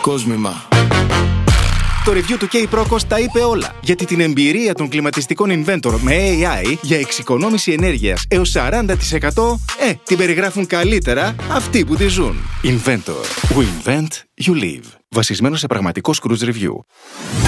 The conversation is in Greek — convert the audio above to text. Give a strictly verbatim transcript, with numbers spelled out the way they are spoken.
Κόσμημα. Το review του K-Procos τα είπε όλα. Γιατί την εμπειρία των κλιματιστικών Inventor με έι άι για εξοικονόμηση ενέργειας έως σαράντα τοις εκατό, ε, την περιγράφουν καλύτερα αυτοί που τη ζουν. Inventor. We invent, you live. Βασισμένο σε πραγματικό Scrooge Review.